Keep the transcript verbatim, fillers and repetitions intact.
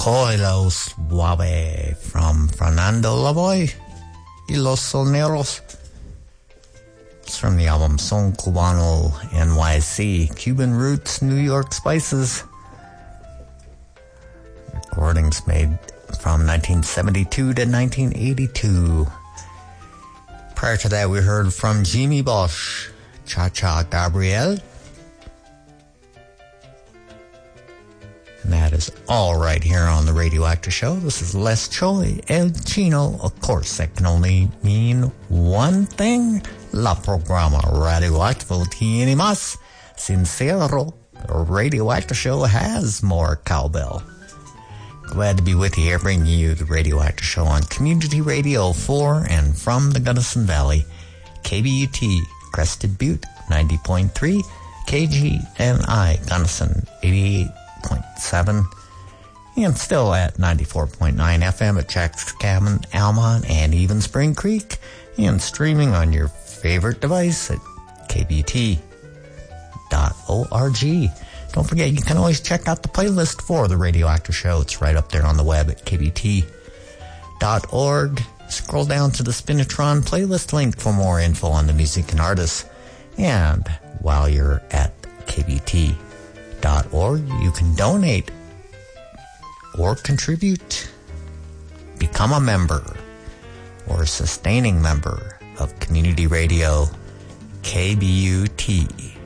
Coilo Suave from Fernando Lavoy y Los Soneros. It's from the album Son Cubano N Y C, Cuban Roots, New York Spices. Recordings made from nineteen seventy-two to nineteen eighty-two. Prior to that, we heard from Jimmy Bosch, Cha Cha Gabriel. And that is all right here on the Radioactive Show. This is Les Choi, El Chino. Of course, that can only mean one thing. La programa Radioactivo tiene más. Sincero, the Radioactive Show has more cowbell. Glad to be with you here, bringing you the Radioactive Show on Community Radio for and from the Gunnison Valley. K B U T, Crested Butte, ninety point three. K G N I, Gunnison, eighty-eight point seven, and still at ninety-four point nine F M at Jack's Cabin, Alma, and even Spring Creek, and streaming on your favorite device at K B T dot org. Don't forget, you can always check out the playlist for the Radioactive Show. It's right up there on the web at K B T dot org. Scroll down to the Spinitron playlist link for more info on the music and artists. And while you're at K B T dot org, you can donate or contribute, become a member or a sustaining member of Community Radio K B U T.